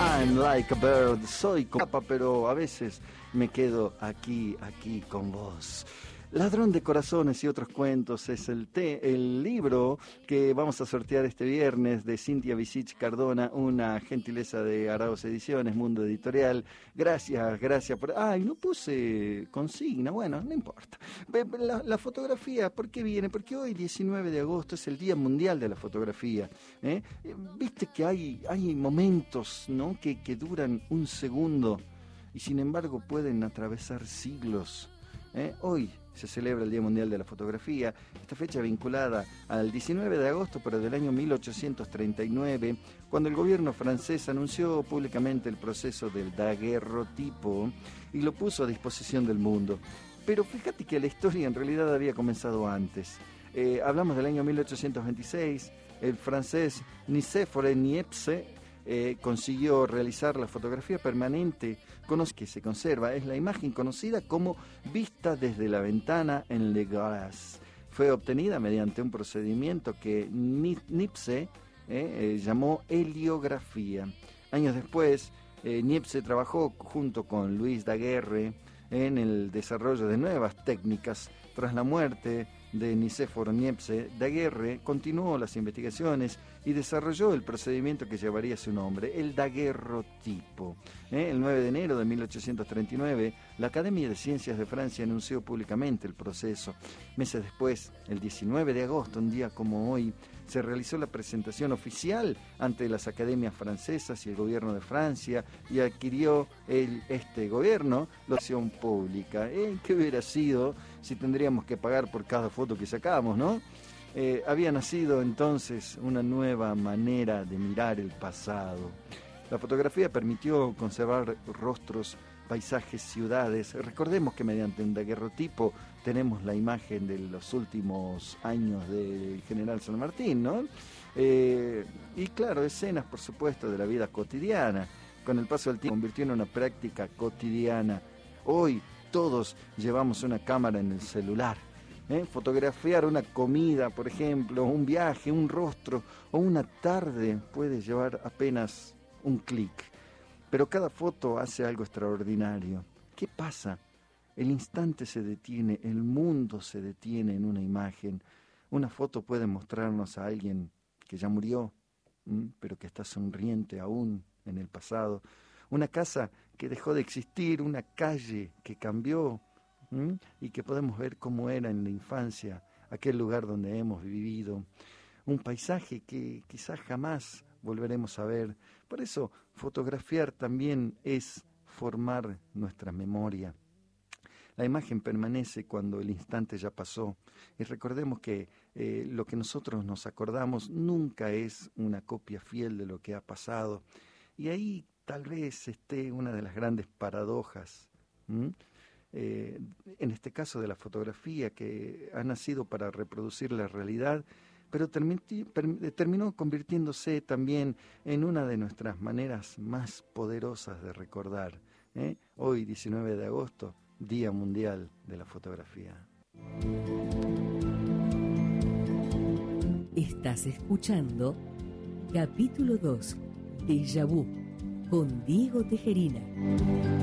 I'm like a bird, soy capa, pero a veces me quedo aquí con vos. Ladrón de corazones y otros cuentos es el libro que vamos a sortear este viernes de Cintia Visich Cardona, una gentileza de Arauz Ediciones, Mundo Editorial. Gracias por... Ay, no puse consigna, bueno, no importa. La fotografía, ¿por qué viene? Porque hoy, 19 de agosto, es el Día Mundial de la Fotografía. Viste que hay momentos, ¿no?, que duran un segundo y sin embargo pueden atravesar siglos. Hoy se celebra el Día Mundial de la Fotografía, esta fecha vinculada al 19 de agosto, pero del año 1839, cuando el gobierno francés anunció públicamente el proceso del daguerrotipo y lo puso a disposición del mundo. Pero fíjate que la historia en realidad había comenzado antes. Hablamos del año 1826, el francés Nicéphore Niepce consiguió realizar la fotografía permanente que se conserva. Es la imagen conocida como vista desde la ventana en Le Glace. Fue obtenida mediante un procedimiento que Niepce llamó heliografía. Años después, Niepce trabajó junto con Louis Daguerre en el desarrollo de nuevas técnicas. Tras la muerte de Nicéphore Niepce, Daguerre continuó las investigaciones y desarrolló el procedimiento que llevaría su nombre, el daguerrotipo. El 9 de enero de 1839, la Academia de Ciencias de Francia anunció públicamente el proceso. Meses después, el 19 de agosto, un día como hoy, se realizó la presentación oficial ante las academias francesas y el gobierno de Francia, y adquirió este gobierno la acción pública. ¿Qué hubiera sido si tendríamos que pagar por cada foto que sacamos, no? Había nacido entonces una nueva manera de mirar el pasado. La fotografía permitió conservar rostros, paisajes, ciudades. Recordemos que mediante un daguerrotipo tenemos la imagen de los últimos años del general San Martín, ¿no? Y claro, escenas, por supuesto, de la vida cotidiana. Con el paso del tiempo se convirtió en una práctica cotidiana. Hoy todos llevamos una cámara en el celular. Fotografiar una comida, por ejemplo, un viaje, un rostro o una tarde puede llevar apenas un clic. Pero cada foto hace algo extraordinario. ¿Qué pasa? El instante se detiene, el mundo se detiene en una imagen. Una foto puede mostrarnos a alguien que ya murió, pero que está sonriente aún en el pasado. Una casa que dejó de existir, una calle que cambió, y que podemos ver cómo era en la infancia, aquel lugar donde hemos vivido. Un paisaje que quizás jamás volveremos a ver. Por eso, fotografiar también es formar nuestra memoria. La imagen permanece cuando el instante ya pasó. Y recordemos que lo que nosotros nos acordamos nunca es una copia fiel de lo que ha pasado. Y ahí tal vez esté una de las grandes paradojas, en este caso de la fotografía, que ha nacido para reproducir la realidad, pero terminó convirtiéndose también en una de nuestras maneras más poderosas de recordar. Hoy, 19 de agosto, Día Mundial de la Fotografía. Estás escuchando Capítulo 2, Déjà Vu, con Diego Tejerina.